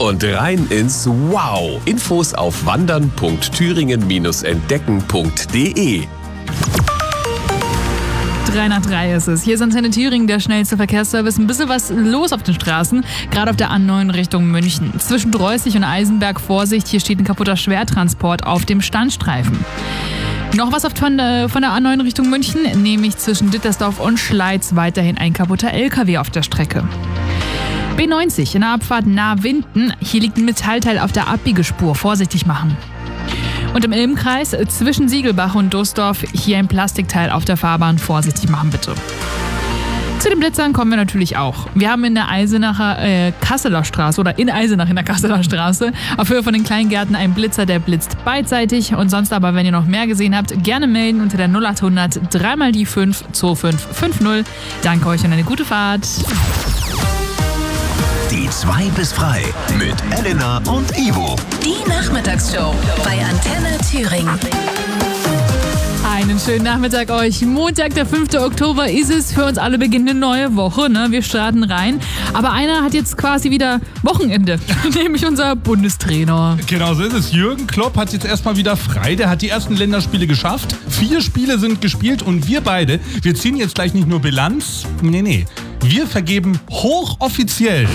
und rein ins Wow. Infos auf wandern.thüringen-entdecken.de. 3 nach 3 ist es. Hier ist Antenne Thüringen, der schnellste Verkehrsservice. Ein bisschen was los auf den Straßen, gerade auf der A9 Richtung München. Zwischen Dreußig und Eisenberg Vorsicht, hier steht ein kaputter Schwertransport auf dem Standstreifen. Noch was von der A9 Richtung München, nämlich zwischen Dittersdorf und Schleiz weiterhin ein kaputter LKW auf der Strecke. B90 in der Abfahrt nahe Winden, hier liegt ein Metallteil auf der Abbiegespur, vorsichtig machen. Und im Ilmkreis zwischen Siegelbach und Dusdorf hier ein Plastikteil auf der Fahrbahn, vorsichtig machen bitte. Zu den Blitzern kommen wir natürlich auch. Wir haben in der Eisenacher Kasseler Straße oder in Eisenach in der Kasseler Straße auf Höhe von den Kleingärten einen Blitzer, der blitzt beidseitig. Und sonst aber, wenn ihr noch mehr gesehen habt, gerne melden unter der 0800 3 mal die 5 2550. Danke euch und eine gute Fahrt. Die 2 bis frei mit Elena und Ivo. Die Nachmittagsshow bei Antenne Thüringen. Einen schönen Nachmittag euch. Montag, der 5. Oktober ist es. Für uns alle beginnt eine neue Woche. Ne? Wir starten rein. Aber einer hat jetzt quasi wieder Wochenende. Nämlich unser Bundestrainer. Genau so ist es. Jürgen Klopp hat jetzt erstmal wieder frei. Der hat die ersten Länderspiele geschafft. 4 Spiele sind gespielt und wir beide, wir ziehen jetzt gleich nicht nur Bilanz. Nee. Wir vergeben hochoffiziell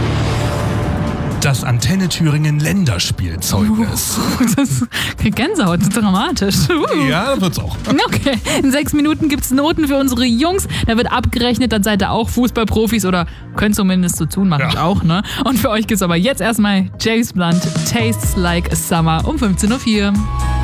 das Antenne Thüringen Länderspielzeugnis. Das ist Gänsehaut, das ist dramatisch. Ja, wird's auch. Okay, in 6 Minuten gibt's Noten für unsere Jungs. Da wird abgerechnet, dann seid ihr auch Fußballprofis oder könnt zumindest so tun, mache ich auch, ne? Und für euch gibt's aber jetzt erstmal James Blunt, Tastes Like Summer um 15.04 Uhr.